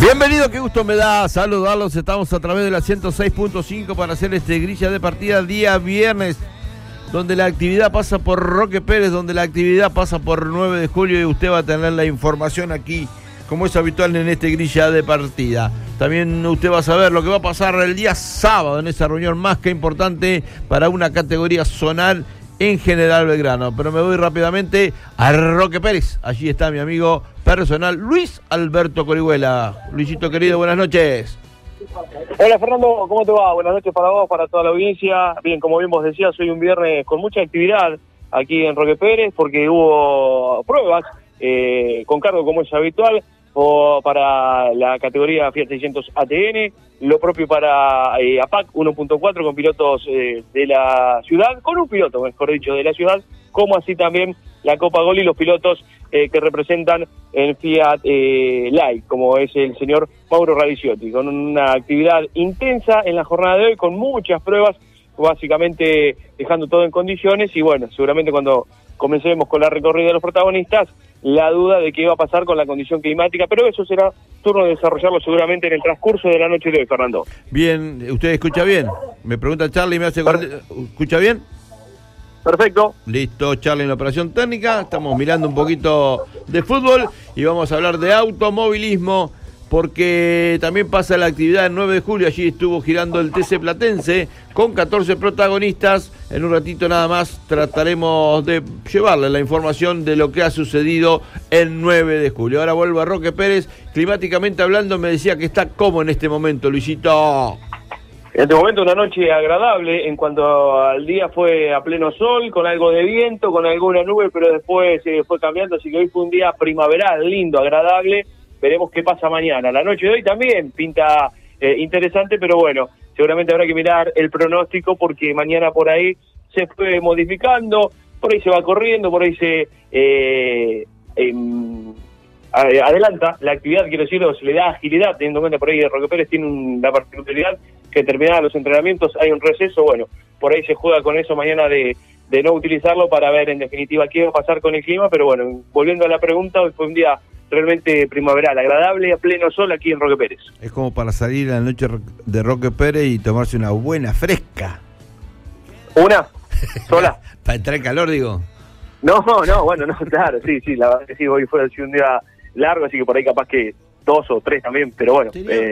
Bienvenido, qué gusto me da saludarlos. Estamos a través de la 106.5 para hacer grilla de partida día viernes, donde la actividad pasa por Roque Pérez, donde la actividad pasa por 9 de julio y usted va a tener la información aquí, como es habitual en grilla de partida. También usted va a saber lo que va a pasar el día sábado en esa reunión más que importante para una categoría zonal en General Belgrano. Pero me voy rápidamente a Roque Pérez. Allí está mi amigo personal Luis Alberto Corihuela. Luisito querido, buenas noches. Hola Fernando, ¿cómo te va? Buenas noches para vos, para toda la audiencia. Bien, como bien vos decías, hoy un viernes con mucha actividad aquí en Roque Pérez porque hubo pruebas con cargo como es habitual o para la categoría Fiat 600 ATN, lo propio para APAC 1.4 con pilotos de la ciudad, con un piloto, mejor dicho, de la ciudad, como así también la Copa Gol y los pilotos que representan en Fiat Light, como es el señor Mauro Raviciotti, con una actividad intensa en la jornada de hoy, con muchas pruebas, básicamente dejando todo en condiciones, y bueno, seguramente cuando comencemos con la recorrida de los protagonistas, la duda de qué iba a pasar con la condición climática, pero eso será turno de desarrollarlo seguramente en el transcurso de la noche de hoy, Fernando. Bien, ¿usted escucha bien? Me pregunta Charlie, me hace... ¿Escucha bien? Perfecto. Listo, Charlie en la operación técnica. Estamos mirando un poquito de fútbol y vamos a hablar de automovilismo, porque también pasa la actividad el 9 de julio. Allí estuvo girando el TC Platense con 14 protagonistas. En un ratito nada más trataremos de llevarle la información de lo que ha sucedido el 9 de julio. Ahora vuelvo a Roque Pérez. Climáticamente hablando, me decía que está como en este momento, Luisito. En este momento una noche agradable, en cuanto al día fue a pleno sol, con algo de viento, con alguna nube, pero después fue cambiando, así que hoy fue un día primaveral, lindo, agradable. Veremos qué pasa mañana. La noche de hoy también pinta interesante, pero bueno, seguramente habrá que mirar el pronóstico porque mañana por ahí se fue modificando, por ahí se va corriendo, por ahí se adelanta la actividad, quiero decirlo, se le da agilidad, teniendo en cuenta por ahí que Roque Pérez tiene una particularidad que terminados los entrenamientos hay un receso, bueno, por ahí se juega con eso mañana de no utilizarlo para ver en definitiva qué va a pasar con el clima, pero bueno, volviendo a la pregunta, hoy fue un día realmente primaveral, agradable, a pleno sol aquí en Roque Pérez. Es como para salir a la noche de Roque Pérez y tomarse una buena fresca. ¿Una? ¿Sola? Para entrar en calor, digo. No, bueno, no, claro, sí, la verdad que sí, hoy fue un día largo, así que por ahí capaz que 2 o 3 también, pero bueno,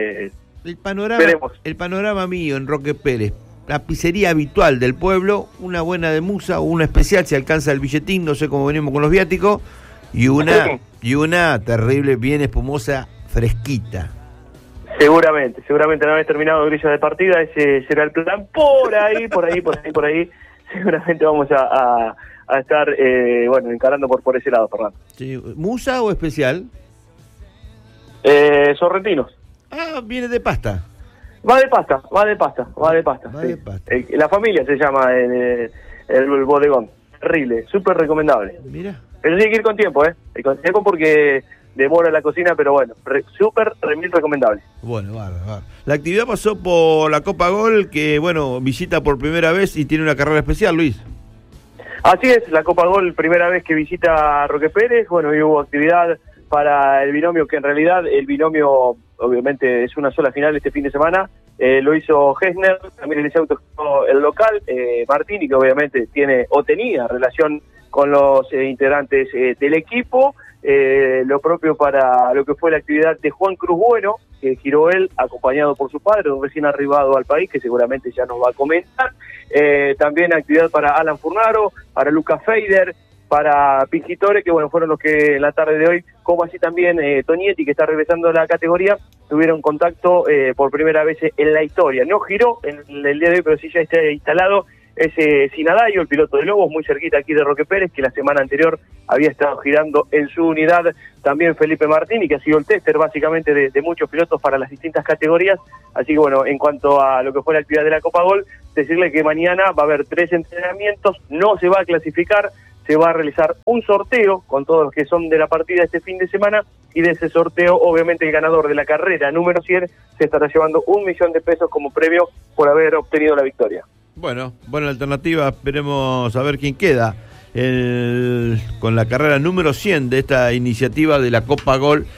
el panorama mío en Roque Pérez, la pizzería habitual del pueblo, una buena de musa o una especial si alcanza el billetín, no sé cómo venimos con los viáticos, y una terrible, bien espumosa, fresquita. Seguramente una vez terminado grilla de partida, ese será el plan, por ahí, seguramente vamos a estar, encarando por ese lado, Fernando. Sí. ¿Musa o especial? Sorrentinos. Ah, viene de pasta. Va de pasta. La familia se llama el bodegón. Terrible, súper recomendable. Mira. Pero sí hay que ir con tiempo, con tiempo porque demora la cocina, pero bueno, súper recomendable. Bueno, bárbaro. La actividad pasó por la Copa Gol, que bueno, visita por primera vez y tiene una carrera especial, Luis. Así es, la Copa Gol, primera vez que visita Roque Pérez, bueno, y hubo actividad para el binomio, que en realidad el binomio obviamente es una sola final este fin de semana, lo hizo Gessner, también el auto el local, Martini, que obviamente tiene o tenía relación con los integrantes del equipo, lo propio para lo que fue la actividad de Juan Cruz Bueno, que giró él, acompañado por su padre, un recién arribado al país, que seguramente ya nos va a comentar, también actividad para Alan Furnaro, para Lucas Feider, para Pingitore, que bueno, fueron los que en la tarde de hoy, como así también Tonietti, que está regresando a la categoría, tuvieron contacto por primera vez en la historia. No giró en el día de hoy, pero sí ya está instalado ese Sinadayo, el piloto de Lobos, muy cerquita aquí de Roque Pérez, que la semana anterior había estado girando en su unidad. También Felipe Martini, que ha sido el tester básicamente de muchos pilotos para las distintas categorías. Así que bueno, en cuanto a lo que fue la actividad de la Copa Gol, decirle que mañana va a haber 3 entrenamientos, no se va a clasificar, se va a realizar un sorteo con todos los que son de la partida este fin de semana, y de ese sorteo obviamente el ganador de la carrera número 100 se estará llevando $1.000.000 como premio por haber obtenido la victoria. Bueno, buena alternativa, esperemos a ver quién queda con la carrera número 100 de esta iniciativa de la Copa Gol,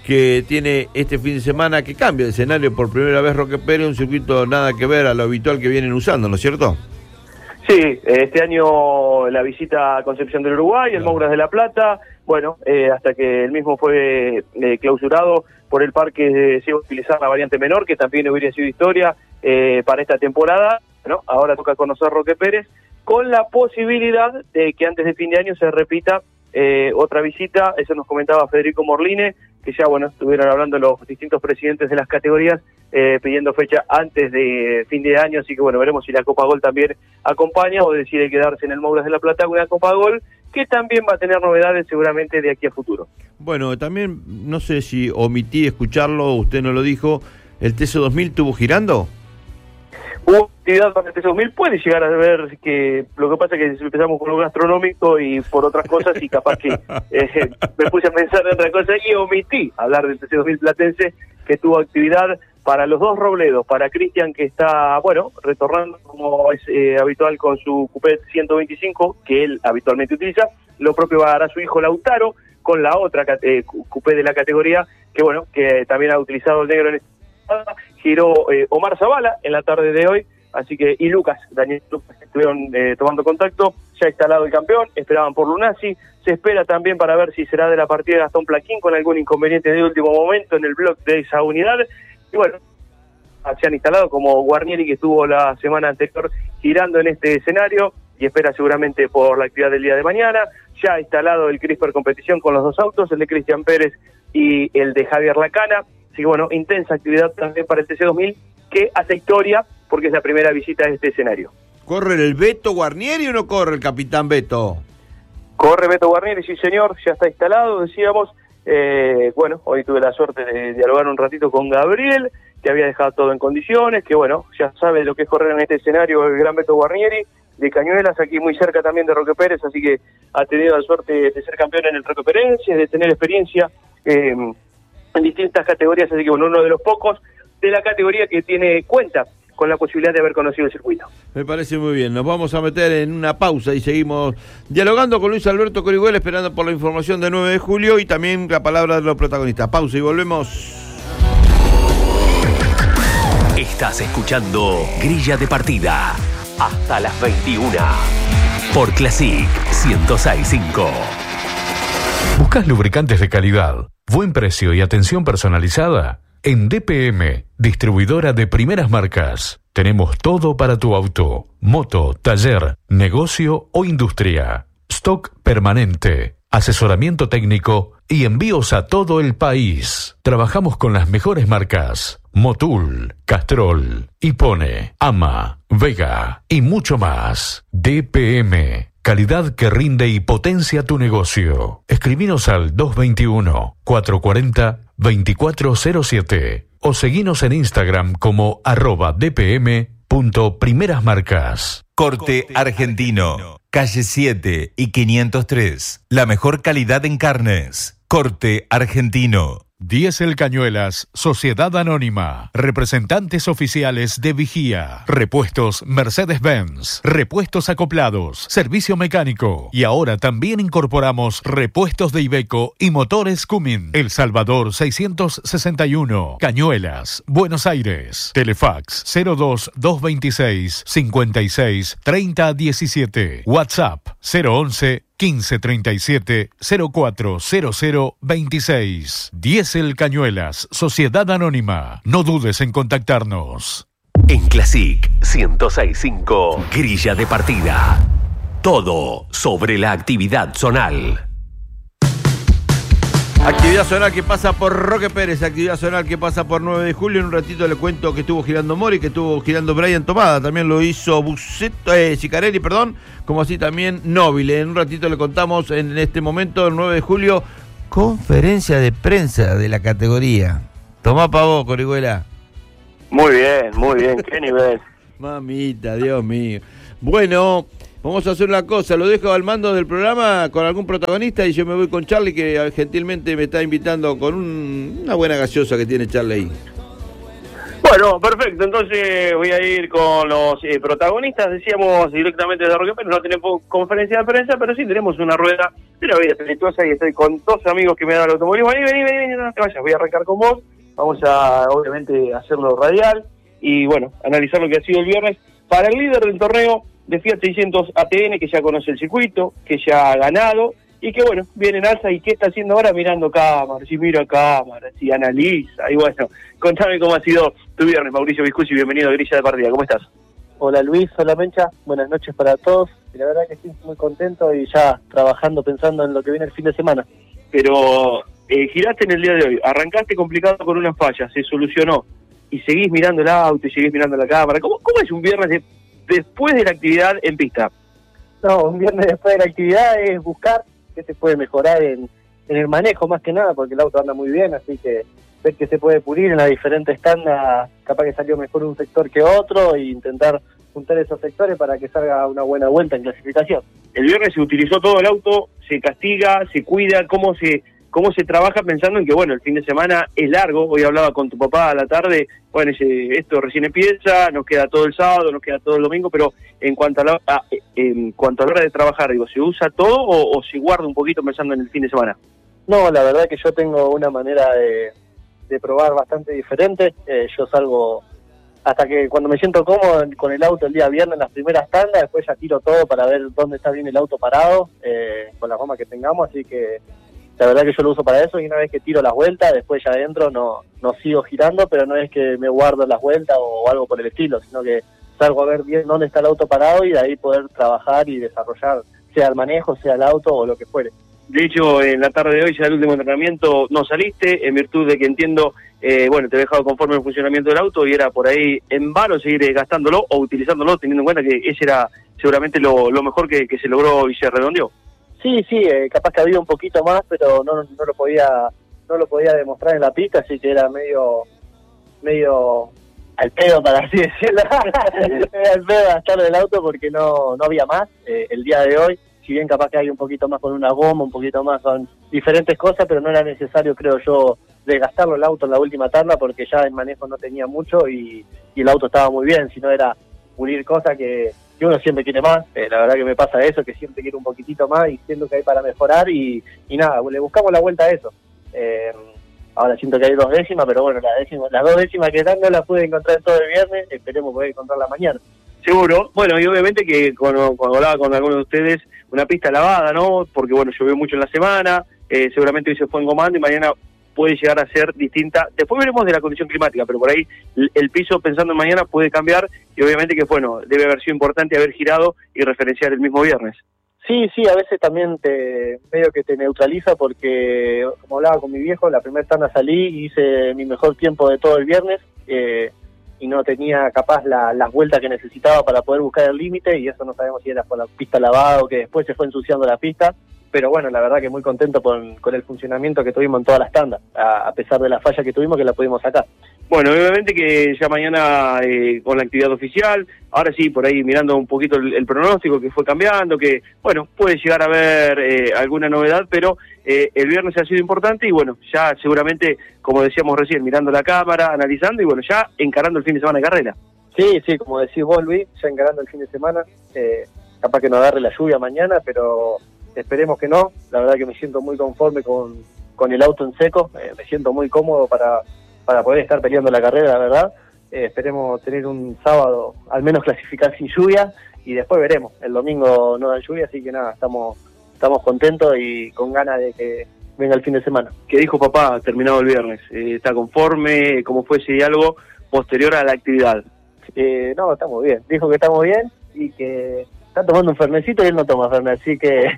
que tiene este fin de semana, que cambia de escenario por primera vez Roque Pérez, un circuito nada que ver a lo habitual que vienen usando, ¿no es cierto? Sí, este año la visita a Concepción del Uruguay, el Mouras de la Plata, bueno, hasta que el mismo fue clausurado por el parque, se iba a utilizar la variante menor, que también hubiera sido historia para esta temporada, ¿no? Ahora toca conocer Roque Pérez, con la posibilidad de que antes de fin de año se repita otra visita. Eso nos comentaba Federico Morline, que ya, bueno, estuvieron hablando los distintos presidentes de las categorías, pidiendo fecha antes de fin de año, así que bueno, veremos si la Copa Gol también acompaña o decide quedarse en el Mouras de la Plata con una Copa Gol, que también va a tener novedades seguramente de aquí a futuro. Bueno, también, no sé si omití escucharlo, usted no lo dijo, ¿el TC2000 estuvo girando? Hubo actividad para el TC2000, puede llegar a ver que lo que pasa es que empezamos con lo gastronómico y por otras cosas, y capaz que me puse a pensar en otra cosa y omití hablar del TC2000 platense, que tuvo actividad para los dos Robledos, para Cristian, que está, bueno, retornando como es habitual con su Coupé 125, que él habitualmente utiliza. Lo propio hará su hijo Lautaro, con la otra Coupé de la categoría, que bueno, que también ha utilizado el negro en esta. Giró Omar Zavala en la tarde de hoy, así que, y Daniel Lucas, estuvieron tomando contacto. Ya instalado el campeón, esperaban por Lunasi, se espera también para ver si será de la partida de Gastón Plaquín con algún inconveniente de último momento en el bloque de esa unidad. Y bueno, se han instalado como Guarnieri, que estuvo la semana anterior girando en este escenario, y espera seguramente por la actividad del día de mañana. Ya ha instalado el CRISPR competición con los dos autos, el de Cristian Pérez y el de Javier Lacana. Así que bueno, intensa actividad también para el TC2000, que hace historia porque es la primera visita a este escenario. ¿Corre el Beto Guarnieri o no corre el capitán Beto? Corre Beto Guarnieri, sí señor, ya está instalado, decíamos. Bueno, hoy tuve la suerte de dialogar un ratito con Gabriel, que había dejado todo en condiciones, que bueno, ya sabe lo que es correr en este escenario el gran Beto Guarnieri, de Cañuelas, aquí muy cerca también de Roque Pérez, así que ha tenido la suerte de ser campeón en el Roque Pérez, de tener experiencia en distintas categorías, así que bueno, uno de los pocos de la categoría que tiene cuenta con la posibilidad de haber conocido el circuito. Me parece muy bien, nos vamos a meter en una pausa y seguimos dialogando con Luis Alberto Corihuela, esperando por la información de 9 de julio y también la palabra de los protagonistas. Pausa y volvemos. Estás escuchando Grilla de Partida hasta las 21 por Classic 106.5. ¿Buscas lubricantes de calidad, buen precio y atención personalizada? En DPM, distribuidora de primeras marcas, tenemos todo para tu auto, moto, taller, negocio o industria. Stock permanente, asesoramiento técnico y envíos a todo el país. Trabajamos con las mejores marcas: Motul, Castrol, Hipone, Ama, Vega y mucho más. DPM. Calidad que rinde y potencia tu negocio. Escribinos al 221-440-2407 o seguinos en Instagram como @dpm.primerasmarcas. Corte Argentino, calle 7 y 503. La mejor calidad en carnes. Corte Argentino. Diesel Cañuelas, Sociedad Anónima, representantes oficiales de Vigía, repuestos Mercedes-Benz, repuestos acoplados, servicio mecánico y ahora también incorporamos repuestos de Iveco y motores Cummins. El Salvador 661, Cañuelas, Buenos Aires. Telefax 02226 56 30 17. WhatsApp 011 1537 040026. Diesel Cañuelas, Sociedad Anónima. No dudes en contactarnos. En Classic 106.5, Grilla de Partida. Todo sobre la actividad zonal. Actividad zonal que pasa por Roque Pérez, actividad zonal que pasa por 9 de julio. En un ratito le cuento que estuvo girando Mori, que estuvo girando Brian Tomada, también lo hizo Sicarelli, como así también Nobile. En un ratito le contamos en este momento, el 9 de julio, conferencia de prensa de la categoría. Tomá pa' vos, Corihuela. Muy bien, qué nivel. Mamita, Dios mío. Bueno, vamos a hacer una cosa, lo dejo al mando del programa con algún protagonista y yo me voy con Charlie, que gentilmente me está invitando con una buena gaseosa que tiene Charlie ahí. Bueno, perfecto, entonces voy a ir con los protagonistas, decíamos directamente de Roque Pérez, no tenemos conferencia de prensa, pero sí tenemos una rueda de una vida espirituosa y estoy con dos amigos que me dan el automovilismo. Vení, no te vayas, voy a arrancar con vos, vamos a obviamente hacerlo radial y bueno, analizar lo que ha sido el viernes para el líder del torneo de Fiat 600 ATN, que ya conoce el circuito, que ya ha ganado y que bueno, viene en alza. ¿Y qué está haciendo ahora? Mirando cámaras, y mira cámaras, y analiza, y bueno, contame cómo ha sido tu viernes, Mauricio Viscusi, bienvenido a Grilla de Partida, ¿cómo estás? Hola Luis, hola Mencha, buenas noches para todos, y la verdad que estoy muy contento y ya trabajando, pensando en lo que viene el fin de semana. Pero giraste en el día de hoy, arrancaste complicado con una falla, se solucionó, y seguís mirando el auto y seguís mirando la cámara. ¿Cómo es un viernes después de la actividad en pista? No, un viernes después de la actividad es buscar qué se puede mejorar en el manejo más que nada, porque el auto anda muy bien, así que ver qué se puede pulir en las diferentes tandas, capaz que salió mejor un sector que otro, e intentar juntar esos sectores para que salga una buena vuelta en clasificación. El viernes se utilizó todo el auto, se castiga, se cuida, ¿cómo se trabaja pensando en que, bueno, el fin de semana es largo? Hoy hablaba con tu papá a la tarde, bueno, esto recién empieza, nos queda todo el sábado, nos queda todo el domingo, pero en cuanto a la hora de trabajar, digo, ¿se usa todo o se guarda un poquito pensando en el fin de semana? No, la verdad que yo tengo una manera de probar bastante diferente. Yo salgo hasta que cuando me siento cómodo con el auto el día viernes en las primeras tandas, después ya tiro todo para ver dónde está bien el auto parado, con la goma que tengamos, así que la verdad que yo lo uso para eso, y una vez que tiro las vueltas, después ya adentro no sigo girando, pero no es que me guardo las vueltas o algo por el estilo, sino que salgo a ver bien dónde está el auto parado y de ahí poder trabajar y desarrollar, sea el manejo, sea el auto o lo que fuere. De hecho, en la tarde de hoy, ya el último entrenamiento, no saliste, en virtud de que entiendo, bueno, te he dejado conforme el funcionamiento del auto y era por ahí en vano seguir gastándolo o utilizándolo, teniendo en cuenta que ese era seguramente lo mejor que se logró y se redondeó. Sí, capaz que había un poquito más, pero no lo podía demostrar en la pista, así que era medio al pedo, para así decirlo. Era al pedo gastar el auto porque no había más el día de hoy. Si bien capaz que hay un poquito más con una goma, un poquito más con diferentes cosas, pero no era necesario, creo yo, desgastarlo el auto en la última tanda, porque ya el manejo no tenía mucho y el auto estaba muy bien, sino era pulir cosas que uno siempre quiere más. La verdad que me pasa eso, que siempre quiero un poquitito más y siento que hay para mejorar y nada, le buscamos la vuelta a eso. Ahora siento que hay 2 décimas, pero bueno, las 2 décimas que dan no las pude encontrar todo el viernes, esperemos poder encontrarla mañana. Seguro. Bueno, y obviamente que cuando hablaba con algunos de ustedes, una pista lavada, ¿no? Porque bueno, llovió mucho en la semana, seguramente hoy se fue engomando y mañana puede llegar a ser distinta. Después veremos de la condición climática, pero por ahí el piso, pensando en mañana, puede cambiar y obviamente que, bueno, debe haber sido importante haber girado y referenciar el mismo viernes. Sí, a veces también medio que te neutraliza porque, como hablaba con mi viejo, la primera tanda salí y hice mi mejor tiempo de todo el viernes, y no tenía capaz las vueltas que necesitaba para poder buscar el límite, y eso no sabemos si era por la pista lavada o que después se fue ensuciando la pista, pero bueno, la verdad que muy contento con el funcionamiento que tuvimos en todas las tandas, a pesar de la falla que tuvimos, que la pudimos sacar. Bueno, obviamente que ya mañana con la actividad oficial, ahora sí, por ahí mirando un poquito el pronóstico que fue cambiando, que bueno, puede llegar a haber alguna novedad, pero el viernes ha sido importante y bueno, ya seguramente, como decíamos recién, mirando la cámara, analizando y bueno, ya encarando el fin de semana de carrera. Sí, como decís vos, Luis, ya encarando el fin de semana, capaz que no agarre la lluvia mañana, pero esperemos que no. La verdad que me siento muy conforme con el auto en seco, me siento muy cómodo para poder estar peleando la carrera, la verdad. Esperemos tener un sábado, al menos clasificar sin lluvia, y después veremos. El domingo no da lluvia, así que nada, estamos contentos y con ganas de que venga el fin de semana. ¿Qué dijo papá terminado el viernes? ¿Está conforme? ¿Cómo fue ese diálogo posterior a la actividad? No, estamos bien. Dijo que estamos bien y que está tomando un fernecito y él no toma fernet, así que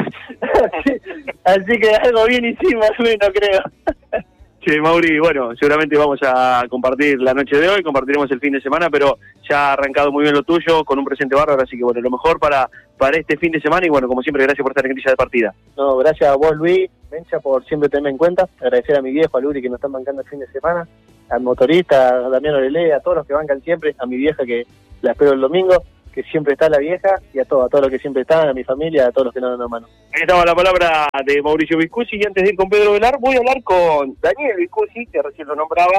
así que algo bien hicimos, no creo. Sí, Mauri, bueno, seguramente vamos a compartir la noche de hoy, compartiremos el fin de semana, pero ya ha arrancado muy bien lo tuyo, con un presente bárbaro, así que bueno, lo mejor para este fin de semana y bueno, como siempre, gracias por estar en Grilla de Partida. No, gracias a vos, Luis, Mencha, por siempre tenerme en cuenta, agradecer a mi viejo, a Luri, que nos están bancando el fin de semana, al motorista, a Damián Orelé, a todos los que bancan siempre, a mi vieja que la espero el domingo, que siempre está la vieja, y a todos los que siempre están, a mi familia, a todos los que nos dan una mano. Ahí estaba la palabra de Mauricio Viscusi, y antes de ir con Pedro Velar, voy a hablar con Daniel Viscusi, que recién lo nombraba,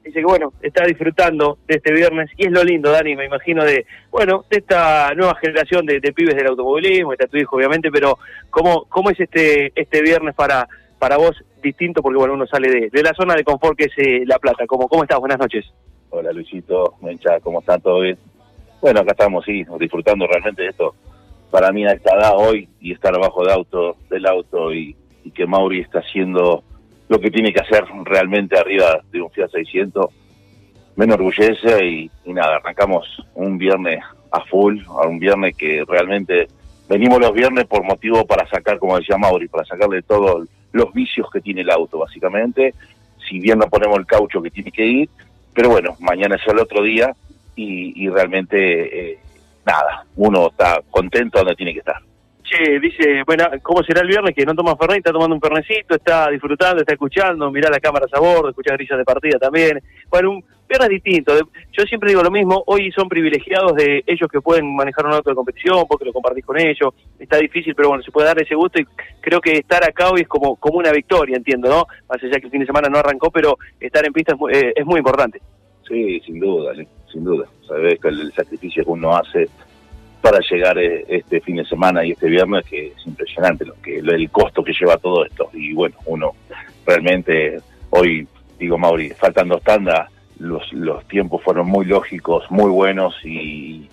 dice que bueno, está disfrutando de este viernes, y es lo lindo, Dani, me imagino, de esta nueva generación de pibes del automovilismo. Está tu hijo, obviamente, pero ¿cómo es este viernes para vos distinto? Porque bueno, uno sale de la zona de confort que es La Plata. ¿Cómo estás? Buenas noches. Hola Luisito, Mencha, ¿cómo están? ¿Todo bien? Bueno, acá estamos, sí, disfrutando realmente de esto. Para mí a esta edad hoy, y estar abajo del auto y que Mauri está haciendo lo que tiene que hacer realmente arriba de un Fiat 600, me enorgullece y nada, arrancamos un viernes a full, un viernes que realmente venimos los viernes por motivo para sacar, como decía Mauri, para sacarle todos los vicios que tiene el auto, básicamente. Si bien no ponemos el caucho que tiene que ir, pero bueno, mañana es el otro día y realmente nada, uno está contento donde tiene que estar. Che, dice, bueno, ¿cómo será el viernes? Que no toma Fernet, está tomando un Fernecito, está disfrutando, está escuchando, mirá las cámaras a bordo, escuchá grillas de partida también. Bueno, un viernes distinto. Yo siempre digo lo mismo, hoy son privilegiados de ellos que pueden manejar un auto de competición, porque lo compartís con ellos, está difícil, pero bueno, se puede dar ese gusto, y creo que estar acá hoy es como una victoria, entiendo, ¿no? Más allá que el fin de semana no arrancó, pero estar en pista es muy importante. Sí, sin duda. Sabés que el sacrificio que uno hace para llegar este fin de semana y este viernes, que es impresionante el costo que lleva todo esto. Y bueno, uno realmente hoy, digo Mauri, faltan 2 tandas, los tiempos fueron muy lógicos, muy buenos, y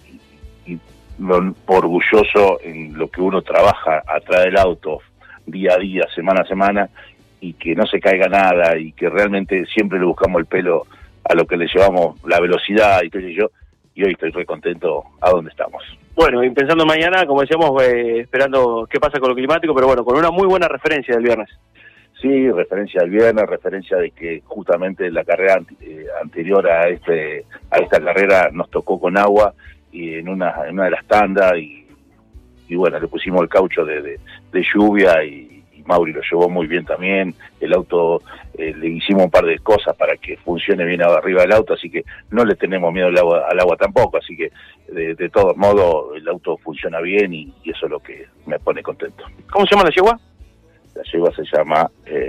orgulloso en lo que uno trabaja atrás del auto día a día, semana a semana, y que no se caiga nada, y que realmente siempre le buscamos el pelo a lo que le llevamos, la velocidad y qué sé yo, y hoy estoy re contento a donde estamos. Bueno, y pensando mañana, como decíamos, esperando qué pasa con lo climático, pero bueno, con una muy buena referencia del viernes. Sí, referencia del viernes, referencia de que justamente la carrera anterior a esta carrera nos tocó con agua, y en una de las tandas, y bueno, le pusimos el caucho de lluvia, y Mauri lo llevó muy bien también. El auto, le hicimos un par de cosas para que funcione bien arriba del auto, así que no le tenemos miedo al agua tampoco, así que de todos modos el auto funciona bien, y eso es lo que me pone contento. ¿Cómo se llama la yegua? La yegua se llama,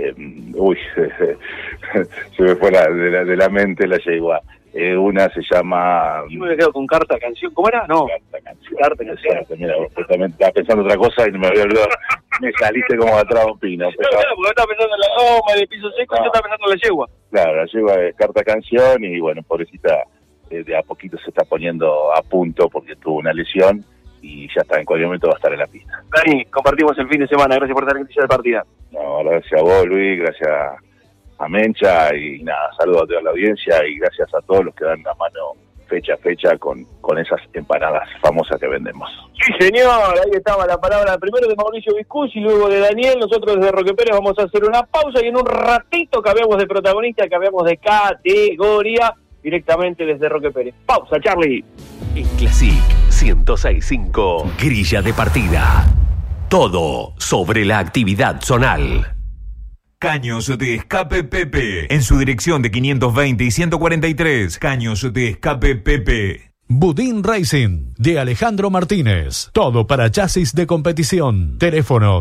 se me fue de la mente la yegua. Una se llama... Yo me quedo con Carta Canción. ¿Cómo era? No. Carta Canción. Mira, justamente estaba pensando otra cosa y no me había olvidado. Me saliste como atrás un pino. Pero... Claro, porque estaba pensando en la goma de piso seco, y yo estaba pensando en la yegua. Claro, la yegua es Carta Canción, y bueno, pobrecita, de a poquito se está poniendo a punto porque tuvo una lesión, y ya está, en cualquier momento va a estar en la pista. Dani, compartimos el fin de semana. Gracias por estar en grilla de partida. No, gracias a vos, Luis, gracias a Mencha, y nada, saludos a toda la audiencia, y gracias a todos los que dan la mano fecha a fecha con esas empanadas famosas que vendemos. Sí, señor, ahí estaba la palabra primero de Mauricio Viscusi, luego de Daniel. Nosotros desde Roque Pérez vamos a hacer una pausa, y en un ratito cambiamos de protagonista, cambiamos de categoría, directamente desde Roque Pérez. Pausa, Charlie. En Classic 106.5, grilla de partida. Todo sobre la actividad zonal. Caños de Escape Pepe, en su dirección de 520 y 143. Caños de Escape Pepe. Budín Racing, de Alejandro Martínez. Todo para chasis de competición. Teléfono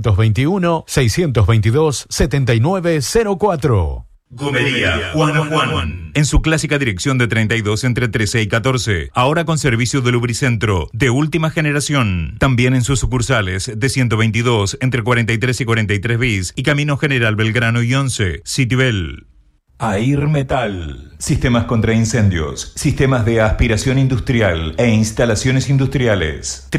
221-622-7904. Gomería Juan, en su clásica dirección de 32 entre 13 y 14, ahora con servicio de lubricentro de última generación. También en sus sucursales de 122 entre 43 y 43 bis y Camino General Belgrano y 11, Citibel. Air Metal, sistemas contra incendios, sistemas de aspiración industrial e instalaciones industriales.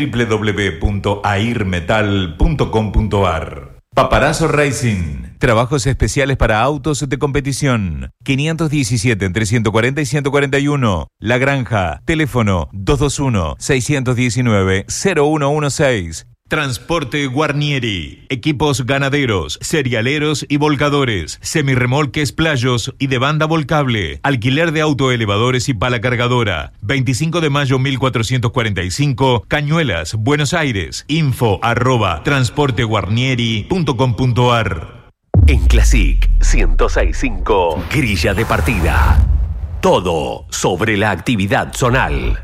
www.airmetal.com.ar. Paparazzo Racing, trabajos especiales para autos de competición. 517 entre 140 y 141. La Granja, teléfono 221-619-0116. Transporte Guarnieri, equipos ganaderos, cerealeros y volcadores, semirremolques playos y de banda volcable, alquiler de autoelevadores y pala cargadora. 25 de mayo 1445, Cañuelas, Buenos Aires. info@transporteguarnieri.com.ar. En Classic 106.5, grilla de partida. Todo sobre la actividad zonal.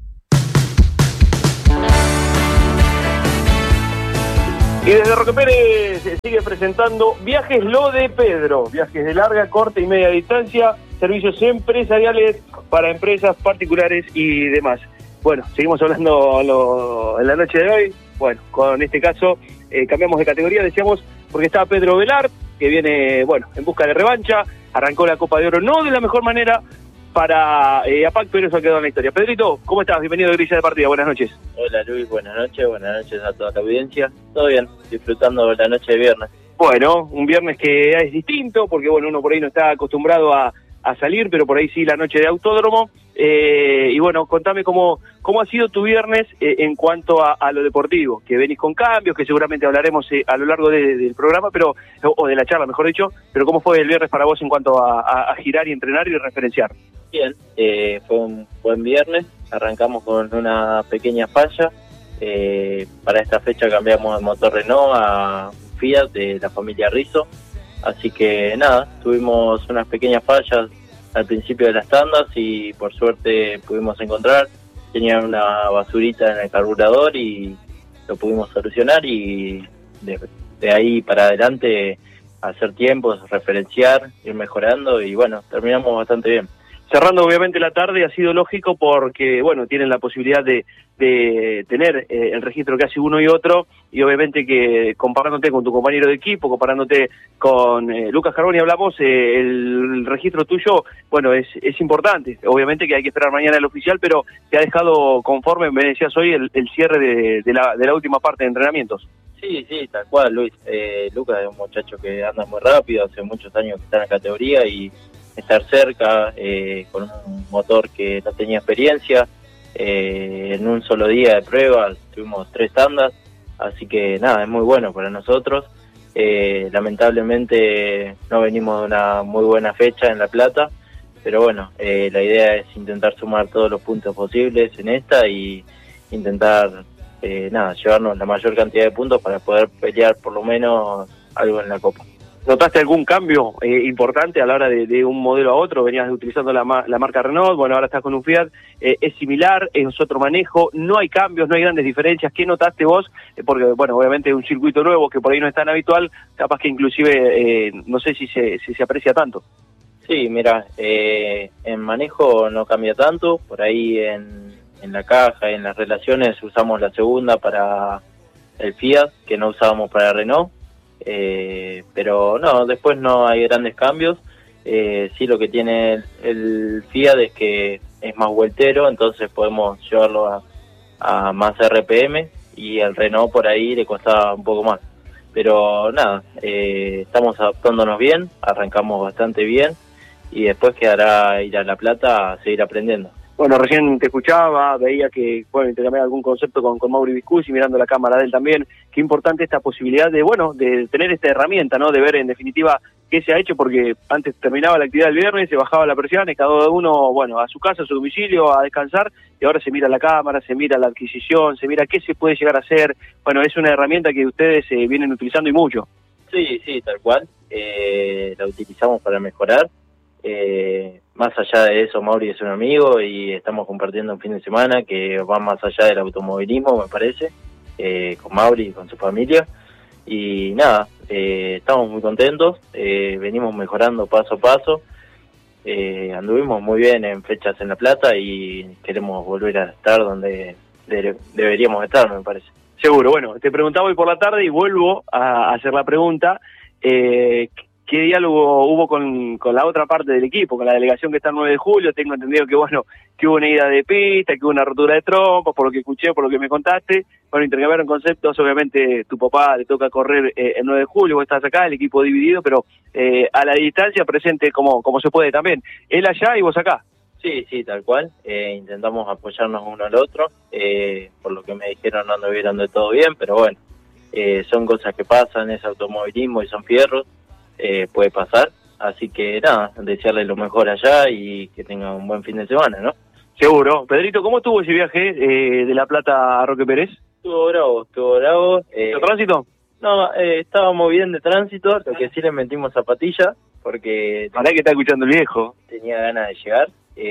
Y desde Roque Pérez se sigue presentando Viajes Lo de Pedro. Viajes de larga, corta y media distancia. servicios empresariales para empresas particulares y demás. Bueno, seguimos hablando en la noche de hoy. Bueno, con este caso cambiamos de categoría, decíamos, porque está Pedro Velar, que viene, bueno, en busca de revancha, arrancó la Copa de Oro, no de la mejor manera para APAC, pero eso ha quedado en la historia. Pedrito, ¿cómo estás? Bienvenido a Grilla de Partida, buenas noches. Hola Luis, buenas noches a toda la audiencia. Todo bien, disfrutando la noche de viernes. Bueno, un viernes que es distinto, porque bueno, uno por ahí no está acostumbrado a salir, pero por ahí sí la noche de autódromo. Y bueno, contame cómo ha sido tu viernes en cuanto a lo deportivo, que venís con cambios, que seguramente hablaremos a lo largo del programa, pero o de la charla, mejor dicho, pero ¿cómo fue el viernes para vos en cuanto a girar y entrenar y referenciar? Bien, fue un buen viernes, arrancamos con una pequeña falla. Para esta fecha cambiamos el motor Renault a Fiat de la familia Rizzo, así que nada, tuvimos unas pequeñas fallas al principio de las tandas y por suerte pudimos encontrar, tenía una basurita en el carburador y lo pudimos solucionar, y de ahí para adelante hacer tiempos, referenciar, ir mejorando, y bueno, terminamos bastante bien. Cerrando obviamente la tarde ha sido lógico porque, bueno, tienen la posibilidad de tener el registro que hace uno y otro, y obviamente que comparándote con tu compañero de equipo, comparándote con Lucas Carboni, hablamos, el registro tuyo, bueno, es importante. Obviamente que hay que esperar mañana el oficial, pero te ha dejado conforme, me decías hoy, el cierre de la última parte de entrenamientos. Sí, tal cual, Luis. Lucas es un muchacho que anda muy rápido, hace muchos años que está en la categoría, y estar cerca, con un motor que no tenía experiencia, en un solo día de prueba, tuvimos 3 tandas, así que nada, es muy bueno para nosotros. Lamentablemente no venimos de una muy buena fecha en La Plata, pero bueno, la idea es intentar sumar todos los puntos posibles en esta y intentar llevarnos la mayor cantidad de puntos para poder pelear por lo menos algo en la Copa. ¿Notaste algún cambio importante a la hora de un modelo a otro? Venías utilizando la marca Renault, bueno, ahora estás con un Fiat, ¿es similar? ¿Es otro manejo? ¿No hay cambios? ¿No hay grandes diferencias? ¿Qué notaste vos? Porque, bueno, obviamente es un circuito nuevo que por ahí no es tan habitual, capaz que inclusive no sé si se aprecia tanto. Sí, mira, en manejo no cambia tanto, por ahí en la caja, en las relaciones usamos la segunda para el Fiat, que no usábamos para Renault. Pero no, después no hay grandes cambios. Sí, lo que tiene el Fiat es que es más vueltero, entonces podemos llevarlo a más RPM, y el Renault por ahí le costaba un poco más. Pero nada, estamos adaptándonos bien, arrancamos bastante bien, y después quedará ir a La Plata a seguir aprendiendo. Bueno, recién te escuchaba, veía que, bueno, intercambiaba algún concepto con Mauri Viscusi, mirando la cámara de él también. Qué importante esta posibilidad de tener esta herramienta, ¿no? De ver en definitiva qué se ha hecho, porque antes terminaba la actividad del viernes, se bajaba la persiana y cada uno, bueno, a su casa, a su domicilio, a descansar, y ahora se mira la cámara, se mira la adquisición, se mira qué se puede llegar a hacer. Bueno, es una herramienta que ustedes vienen utilizando y mucho. Sí, tal cual. La utilizamos para mejorar. Más allá de eso, Mauri es un amigo y estamos compartiendo un fin de semana que va más allá del automovilismo, me parece, con Mauri y con su familia, y nada, estamos muy contentos, venimos mejorando paso a paso, anduvimos muy bien en fechas en La Plata y queremos volver a estar donde deberíamos estar, me parece. Seguro. Bueno, te preguntaba hoy por la tarde y vuelvo a hacer la pregunta, ¿qué diálogo hubo con la otra parte del equipo, con la delegación que está el 9 de julio? Tengo entendido que, bueno, que hubo una ida de pista, que hubo una rotura de trompas, por lo que escuché, por lo que me contaste. Bueno, intercambiaron conceptos, obviamente tu papá le toca correr el 9 de julio, vos estás acá, el equipo dividido, pero a la distancia presente como se puede también. Él allá y vos acá. Sí, tal cual. Intentamos apoyarnos uno al otro. Por lo que me dijeron no anduvieron de todo bien, pero bueno, son cosas que pasan, es automovilismo y son fierros. Puede pasar, así que nada, desearle lo mejor allá y que tenga un buen fin de semana, ¿no? Seguro. Pedrito, ¿cómo estuvo ese viaje de La Plata a Roque Pérez? Estuvo bravo. ¿El tránsito? No, estábamos bien de tránsito, lo que sí le metimos zapatillas, porque... Para que está escuchando el viejo. Tenía ganas de llegar,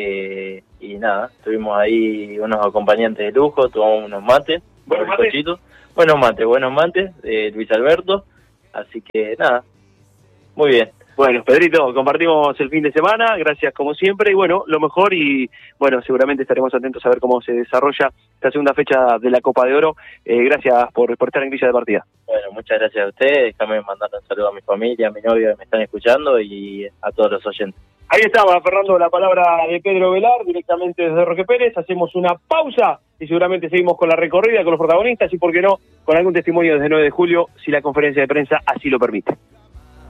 y nada, tuvimos ahí unos acompañantes de lujo, tomamos unos mates, buenos mates de Luis Alberto, así que nada. Muy bien. Bueno, Pedrito, compartimos el fin de semana, gracias como siempre, y bueno, lo mejor, y bueno, seguramente estaremos atentos a ver cómo se desarrolla esta segunda fecha de la Copa de Oro. Gracias por estar en Grilla de Partida. Bueno, muchas gracias a ustedes, déjame mandar un saludo a mi familia, a mi novio que me están escuchando y a todos los oyentes. Ahí estaba, Fernando, la palabra de Pedro Velar, directamente desde Roque Pérez. Hacemos una pausa y seguramente seguimos con la recorrida, con los protagonistas y, por qué no, con algún testimonio desde 9 de julio, si la conferencia de prensa así lo permite.